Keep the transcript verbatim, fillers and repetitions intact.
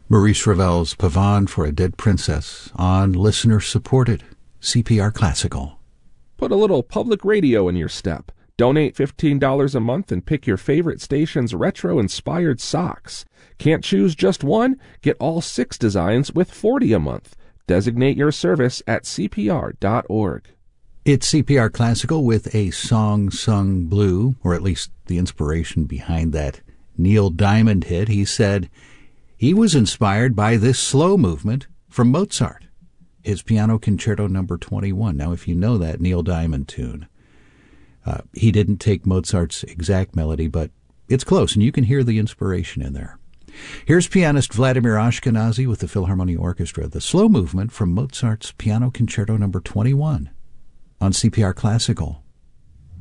Maurice Ravel's Pavane for a Dead Princess on listener-supported C P R Classical. Put a little public radio in your step. Donate fifteen dollars a month and pick your favorite station's retro-inspired socks. Can't choose just one? Get all six designs with forty dollars a month. Designate your service at C P R dot org. It's C P R Classical with a song sung blue, or at least the inspiration behind that Neil Diamond hit. He said he was inspired by this slow movement from Mozart, his Piano Concerto number twenty-one. Now, if you know that Neil Diamond tune, uh, he didn't take Mozart's exact melody, but it's close, and you can hear the inspiration in there. Here's pianist Vladimir Ashkenazy with the Philharmonia Orchestra, the slow movement from Mozart's Piano Concerto number twenty-one on C P R Classical.